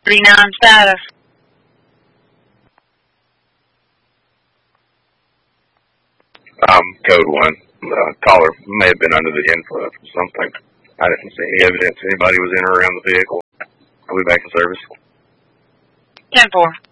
39 status. Code 1. Caller may have been under the influence of something. I didn't see any evidence anybody was in or around the vehicle. Are we back in service? 10-4.